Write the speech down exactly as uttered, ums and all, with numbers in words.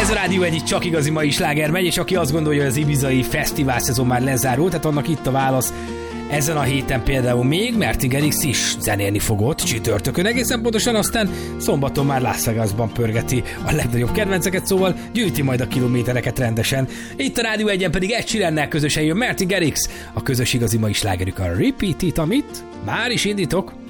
Ez a Rádió egy csak igazi mai sláger megy, és aki azt gondolja, hogy az ibizai fesztivál szezon már lezárult, tehát annak itt a válasz. Ezen a héten például még Martin Garrix is zenélni fogott csütörtökön egészen pontosan, aztán szombaton már Las Vegasban pörgeti a legnagyobb kedvenceket, szóval gyűjti majd a kilométereket rendesen. Itt a Rádió egyen pedig Ed Sheerannel közösen jön Martin Garrix, a közös igazi mai slágerük a Repeat It, amit már is indítok.